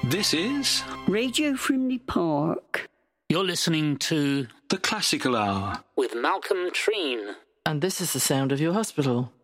This is Radio Frimley Park. You're listening to The Classical Hour with Malcolm Treen. And this is the sound of your hospital.